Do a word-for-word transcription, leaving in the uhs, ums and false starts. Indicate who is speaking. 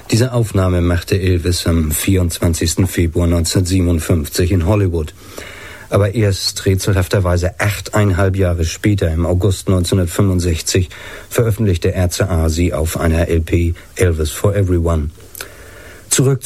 Speaker 1: Diese Aufnahme machte Elvis am vierundzwanzigsten Februar neunzehnhundertsiebenundfünfzig in Hollywood. Aber erst rätselhafterweise achteinhalb Jahre später, im August neunzehnhundertfünfundsechzig, veröffentlichte R C A sie auf einer L P Elvis for Everyone. Zurück